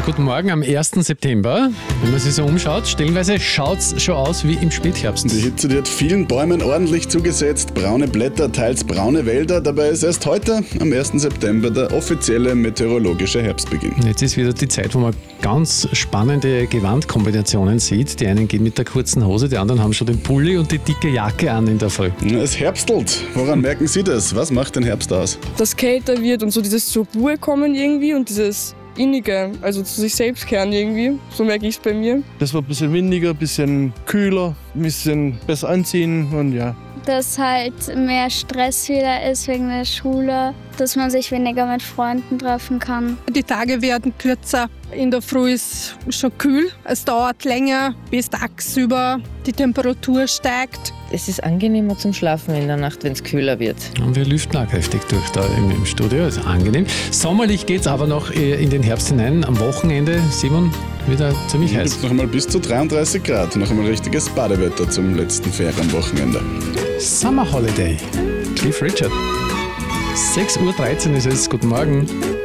Guten Morgen am 1. September. Wenn man sich so umschaut, stellenweise schaut es schon aus wie im Spätherbst. Die Hitze, die hat vielen Bäumen ordentlich zugesetzt. Braune Blätter, teils braune Wälder. Dabei ist erst heute, am 1. September, der offizielle meteorologische Herbstbeginn. Jetzt ist wieder die Zeit, wo man ganz spannende Gewandkombinationen sieht. Die einen gehen mit der kurzen Hose, die anderen haben schon den Pulli und die dicke Jacke an in der Früh. Es herbstelt. Woran merken Sie das? Was macht den Herbst aus? Dass kälter wird und so dieses zur Ruhe kommen irgendwie und dieses Innige, also zu sich selbst kehren irgendwie. So merke ich es bei mir. Das wird ein bisschen windiger, ein bisschen kühler, ein bisschen besser anziehen und ja. Dass halt mehr Stress wieder ist wegen der Schule, dass man sich weniger mit Freunden treffen kann. Die Tage werden kürzer. In der Früh ist schon kühl. Es dauert länger, bis tagsüber die Temperatur steigt. Es ist angenehmer zum Schlafen in der Nacht, wenn es kühler wird. Und wir lüften auch kräftig durch da im Studio, ist angenehm. Sommerlich geht es aber noch in den Herbst hinein. Am Wochenende, Simon, wieder ziemlich heiß. Noch einmal bis zu 33 Grad. Noch einmal richtiges Badewetter zum letzten Ferienwochenende. Summer Holiday. Cliff Richard. 6.13 Uhr ist es. Guten Morgen.